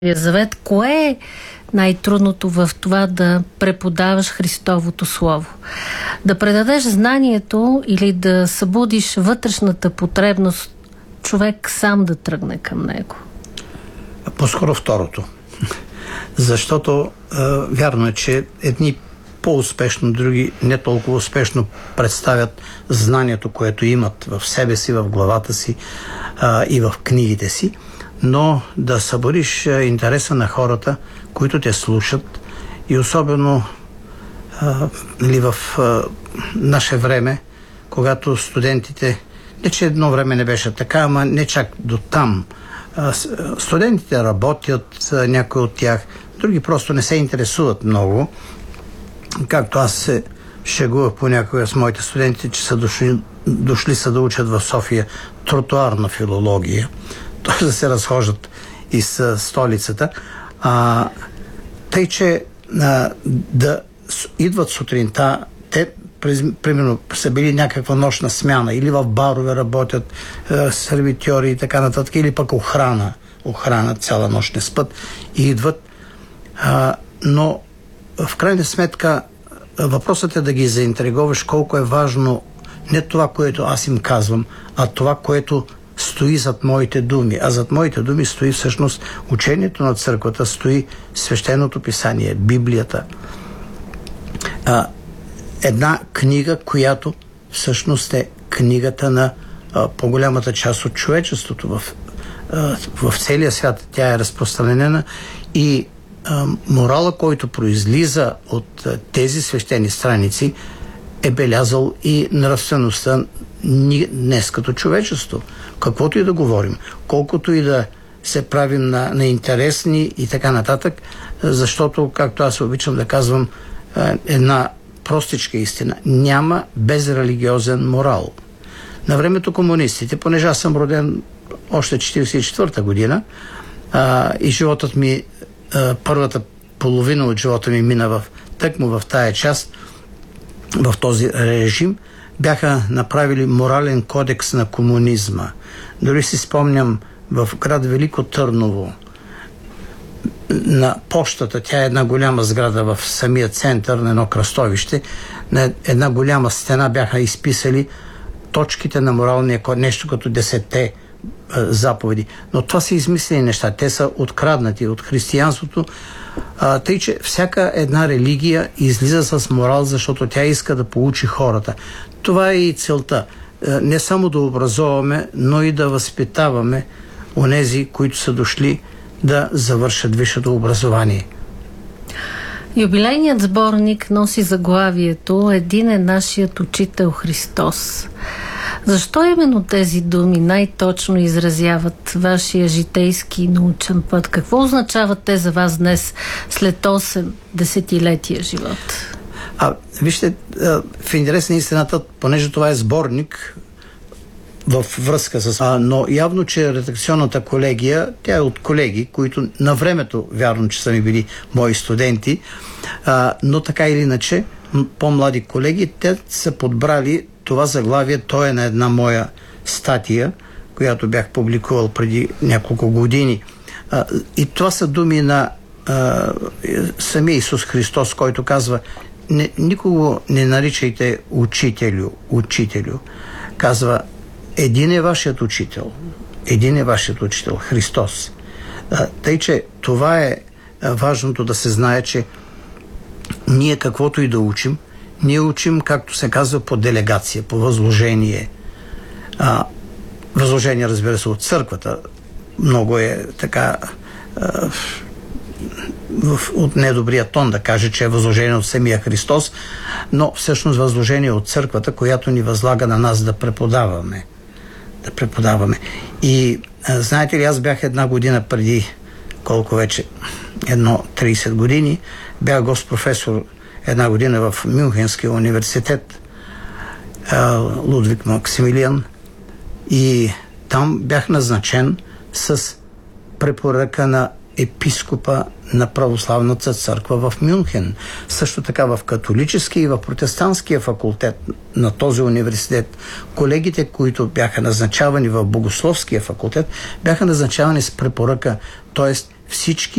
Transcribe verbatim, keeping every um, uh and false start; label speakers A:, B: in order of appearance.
A: Завет, кое е най-трудното в това да преподаваш Христовото Слово? Да предадеш знанието или да събудиш вътрешната потребност човек сам да тръгне към него?
B: По-скоро второто. Защото е, вярно е, че едни по-успешно, други не толкова успешно представят знанието, което имат в себе си, в главата си е, и в книгите си, но да събудиш интереса на хората, които те слушат, и особено а, ли в а, наше време, когато студентите, не че едно време не беше така, ама не чак до там. А, студентите работят, а, някои от тях, други просто не се интересуват много. Както аз се шегувах понякога с моите студенти, че са дошли, дошли са да учат в София тротуарна филология, т.е. да се разхождат из столицата. А, тъй, че а, да идват сутринта, те примерно са били някаква нощна смяна, или в барове работят а, сервитьори и така нататък, или пък охрана, охрана цяла нощ не спят и идват. А, но в крайна сметка въпросът е да ги заинтригуваш колко е важно не това, което аз им казвам, а това, което стои зад моите думи. А зад моите думи стои всъщност учението на църквата, стои свещеното писание, Библията. А, една книга, която всъщност е книгата на а, по-голямата част от човечеството. В, а, в целия свят тя е разпространена и а, морала, който произлиза от а, тези свещени страници, е белязал и нравствеността ни днес като човечество. Каквото и да говорим, колкото и да се правим на, на интересни и така нататък, защото, както аз обичам да казвам, една простичка истина: няма безрелигиозен морал. На времето комунистите, понеже аз съм роден още четиридесет и четвърта година а, и животът ми, а, първата половина от живота ми мина в, тъкмо в тая част, в този режим, бяха направили морален кодекс на комунизма. Дори си спомням в град Велико Търново, на пощата, тя е една голяма сграда в самия център на едно кръстовище, на една голяма стена бяха изписали точките на моралния код, нещо като десетте заповеди. Но това са измислени неща. Те са откраднати от християнството. А, тъй, че всяка една религия излиза с морал, защото тя иска да получи хората. Това е и целта. Не само да образоваме, но и да възпитаваме онези, които са дошли да завършат висшето образование.
A: Юбилейният сборник носи заглавието "Един е нашият учител Христос". Защо именно тези думи най-точно изразяват вашия житейски и научен път? Какво означават те за вас днес, след осем десетилетия живот?
B: А, вижте, в интерес на истината, понеже това е сборник в връзка с... А, но явно, че редакционната колегия, тя е от колеги, които на времето, вярно, че са ми били мои студенти, а, но така или иначе, по-млади колеги, те са подбрали това заглавие. То е на една моя статия, която бях публикувал преди няколко години. А, и това са думи на а, самия Исус Христос, който казва: не, никого не наричайте учителю, учителю. Казва: един е вашият учител. Един е вашият учител, Христос. А, тъй, че това е важното да се знае, че ние каквото и да учим, ние учим, както се казва, по делегация, по възложение. А, възложение, разбира се, от църквата. Много е така а, в, от недобрия тон да каже, че е възложение от самия Христос, но всъщност възложение от църквата, която ни възлага на нас да преподаваме. Да преподаваме. И а, знаете ли, аз бях една година преди, колко вече, едно тридесет години, бях гост-професор една година в Мюнхенския университет, Лудвиг Максимилиан, и там бях назначен с препоръка на епископа на православната църква в Мюнхен. Също така в католическия и в протестантския факултет на този университет. Колегите, които бяха назначавани в богословския факултет, бяха назначавани с препоръка, т.е. всички